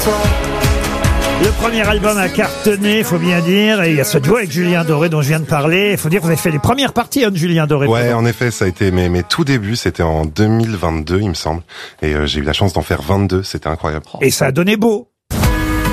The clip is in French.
Le premier album a cartonné, faut bien dire, et il y a ce duo avec Julien Doré dont je viens de parler. Il faut dire que vous avez fait les premières parties de Julien Doré. Ouais, en effet, ça a été mes tout débuts, c'était en 2022, il me semble. Et j'ai eu la chance d'en faire 22, c'était incroyable. Et ça a donné beau.